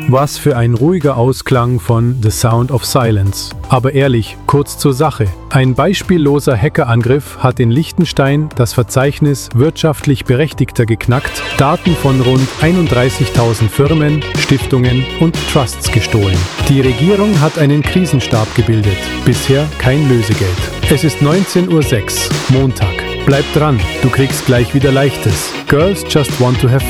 Was für ein ruhiger Ausklang von The Sound of Silence. Aber ehrlich, kurz zur Sache. Ein beispielloser Hackerangriff hat in Liechtenstein das Verzeichnis wirtschaftlich Berechtigter geknackt, Daten von rund 31.000 Firmen, Stiftungen und Trusts gestohlen. Die Regierung hat einen Krisenstab gebildet. Bisher kein Lösegeld. Es ist 19:06 Uhr, Montag. Bleib dran, du kriegst gleich wieder Leichtes. Girls just want to have